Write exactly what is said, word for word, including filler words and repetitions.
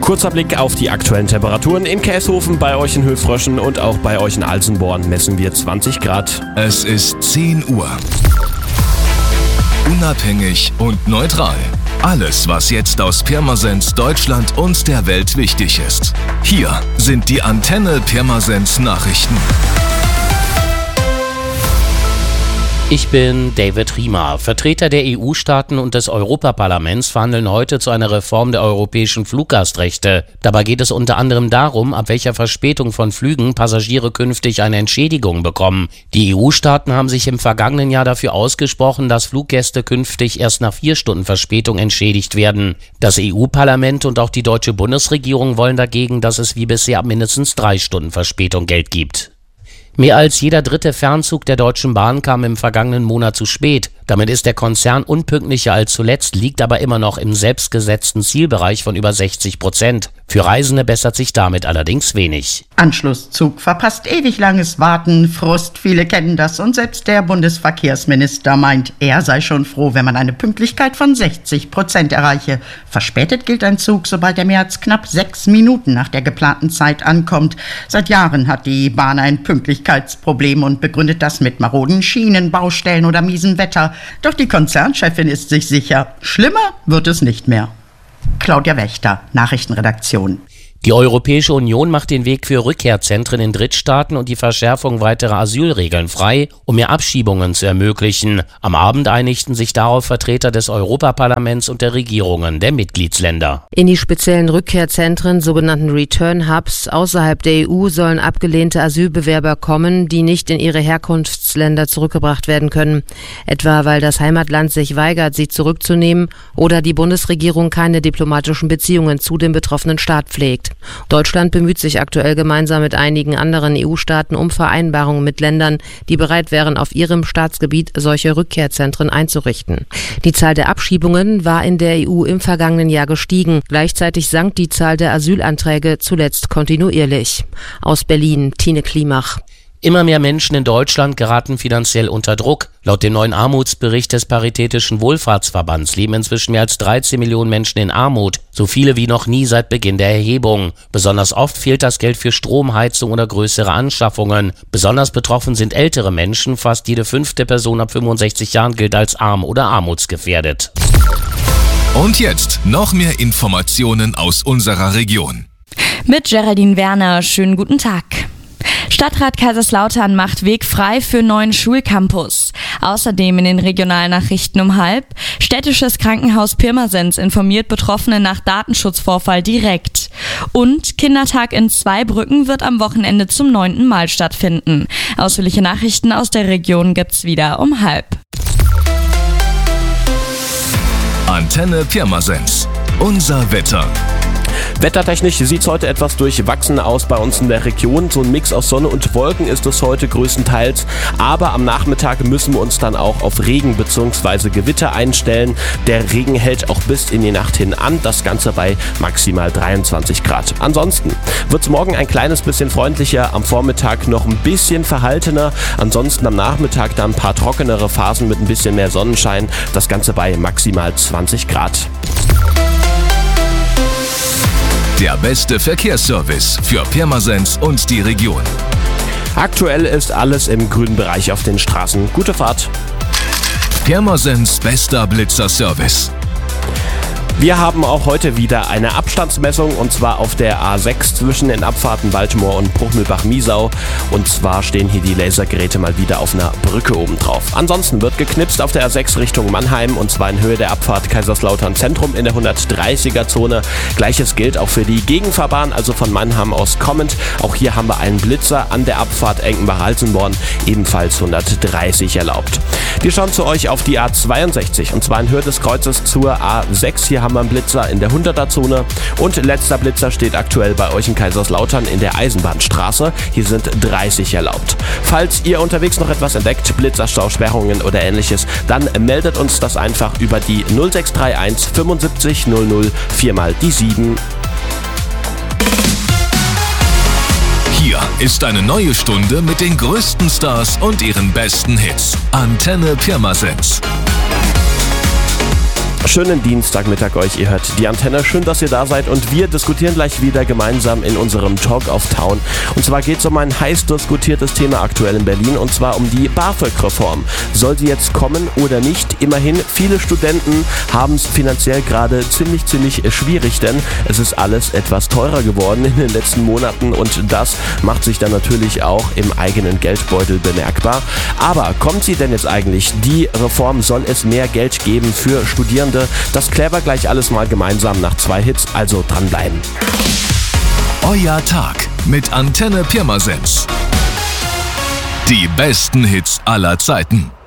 Kurzer Blick auf die aktuellen Temperaturen. In Käshofen, bei euch in Höfröschen und auch bei euch in Alsenborn messen wir zwanzig Grad. Es ist zehn Uhr. Unabhängig und neutral. Alles, was jetzt aus Pirmasens, Deutschland und der Welt wichtig ist. Hier sind die Antenne Pirmasens Nachrichten. Ich bin David Riemer. Vertreter der E U-Staaten und des Europaparlaments verhandeln heute zu einer Reform der europäischen Fluggastrechte. Dabei geht es unter anderem darum, ab welcher Verspätung von Flügen Passagiere künftig eine Entschädigung bekommen. Die E U-Staaten haben sich im vergangenen Jahr dafür ausgesprochen, dass Fluggäste künftig erst nach vier Stunden Verspätung entschädigt werden. Das E U-Parlament und auch die deutsche Bundesregierung wollen dagegen, dass es wie bisher ab mindestens drei Stunden Verspätung Geld gibt. Mehr als jeder dritte Fernzug der Deutschen Bahn kam im vergangenen Monat zu spät. Damit ist der Konzern unpünktlicher als zuletzt, liegt aber immer noch im selbstgesetzten Zielbereich von über sechzig Prozent. Für Reisende bessert sich damit allerdings wenig. Anschlusszug verpasst, ewig langes Warten, Frust, viele kennen das und selbst der Bundesverkehrsminister meint, er sei schon froh, wenn man eine Pünktlichkeit von sechzig Prozent erreiche. Verspätet gilt ein Zug, sobald er mehr als knapp sechs Minuten nach der geplanten Zeit ankommt. Seit Jahren hat die Bahn ein Pünktlichkeitsproblem und begründet das mit maroden Schienen, Baustellen oder miesem Wetter. Doch die Konzernchefin ist sich sicher, schlimmer wird es nicht mehr. Claudia Wächter, Nachrichtenredaktion. Die Europäische Union macht den Weg für Rückkehrzentren in Drittstaaten und die Verschärfung weiterer Asylregeln frei, um mehr Abschiebungen zu ermöglichen. Am Abend einigten sich darauf Vertreter des Europaparlaments und der Regierungen der Mitgliedsländer. In die speziellen Rückkehrzentren, sogenannten Return Hubs, außerhalb der E U sollen abgelehnte Asylbewerber kommen, die nicht in ihre Herkunftsländer zurückgebracht werden können. Etwa weil das Heimatland sich weigert, sie zurückzunehmen oder die Bundesregierung keine diplomatischen Beziehungen zu dem betroffenen Staat pflegt. Deutschland bemüht sich aktuell gemeinsam mit einigen anderen E U-Staaten um Vereinbarungen mit Ländern, die bereit wären, auf ihrem Staatsgebiet solche Rückkehrzentren einzurichten. Die Zahl der Abschiebungen war in der E U im vergangenen Jahr gestiegen. Gleichzeitig sank die Zahl der Asylanträge zuletzt kontinuierlich. Aus Berlin, Tine Klimach. Immer mehr Menschen in Deutschland geraten finanziell unter Druck. Laut dem neuen Armutsbericht des Paritätischen Wohlfahrtsverbands leben inzwischen mehr als dreizehn Millionen Menschen in Armut, so viele wie noch nie seit Beginn der Erhebung. Besonders oft fehlt das Geld für Strom, Heizung oder größere Anschaffungen. Besonders betroffen sind ältere Menschen, fast jede fünfte Person ab fünfundsechzig Jahren gilt als arm oder armutsgefährdet. Und jetzt noch mehr Informationen aus unserer Region. Mit Geraldine Werner, schönen guten Tag. Stadtrat Kaiserslautern macht Weg frei für neuen Schulcampus. Außerdem in den Regionalnachrichten um halb. Städtisches Krankenhaus Pirmasens informiert Betroffene nach Datenschutzvorfall direkt. Und Kindertag in Zweibrücken wird am Wochenende zum neunten Mal stattfinden. Ausführliche Nachrichten aus der Region gibt's wieder um halb. Antenne Pirmasens. Unser Wetter. Wettertechnisch sieht es heute etwas durchwachsen aus bei uns in der Region. So ein Mix aus Sonne und Wolken ist es heute größtenteils. Aber am Nachmittag müssen wir uns dann auch auf Regen bzw. Gewitter einstellen. Der Regen hält auch bis in die Nacht hin an. Das Ganze bei maximal dreiundzwanzig Grad. Ansonsten wird es morgen ein kleines bisschen freundlicher. Am Vormittag noch ein bisschen verhaltener. Ansonsten am Nachmittag dann ein paar trockenere Phasen mit ein bisschen mehr Sonnenschein. Das Ganze bei maximal zwanzig Grad. Der beste Verkehrsservice für Pirmasens und die Region. Aktuell ist alles im grünen Bereich auf den Straßen. Gute Fahrt. Pirmasens bester Blitzerservice. Wir haben auch heute wieder eine Abstandsmessung und zwar auf der A sechs zwischen den Abfahrten Baltimore und Bruchmühlbach-Miesau. Und zwar stehen hier die Lasergeräte mal wieder auf einer Brücke oben drauf. Ansonsten wird geknipst auf der A sechs Richtung Mannheim und zwar in Höhe der Abfahrt Kaiserslautern Zentrum in der hundertdreißiger Zone. Gleiches gilt auch für die Gegenfahrbahn, also von Mannheim aus kommend. Auch hier haben wir einen Blitzer an der Abfahrt Enkenbach-Alsenborn, ebenfalls hundertdreißig erlaubt. Wir schauen zu euch auf die A zweiundsechzig und zwar in Höhe des Kreuzes zur A sechs. Hier haben wir einen Blitzer in der hunderter Zone und letzter Blitzer steht aktuell bei euch in Kaiserslautern in der Eisenbahnstraße. Hier sind dreißig erlaubt. Falls ihr unterwegs noch etwas entdeckt, Blitzerstau, Sperrungen oder ähnliches, dann meldet uns das einfach über die null sechs drei eins fünfundsiebzig null null vier mal die sieben. Hier ist eine neue Stunde mit den größten Stars und ihren besten Hits. Antenne Pirmasens. Schönen Dienstagmittag euch, ihr hört die Antenne. Schön, dass ihr da seid und wir diskutieren gleich wieder gemeinsam in unserem Talk of Town. Und zwar geht es um ein heiß diskutiertes Thema aktuell in Berlin und zwar um die BAföG-Reform. Soll sie jetzt kommen oder nicht? Immerhin, viele Studenten haben es finanziell gerade ziemlich, ziemlich schwierig, denn es ist alles etwas teurer geworden in den letzten Monaten und das macht sich dann natürlich auch im eigenen Geldbeutel bemerkbar. Aber kommt sie denn jetzt eigentlich? Die Reform, soll es mehr Geld geben für Studierende? Das klären wir gleich alles mal gemeinsam nach zwei Hits, also dranbleiben. Euer Tag mit Antenne Pirmasens. Die besten Hits aller Zeiten.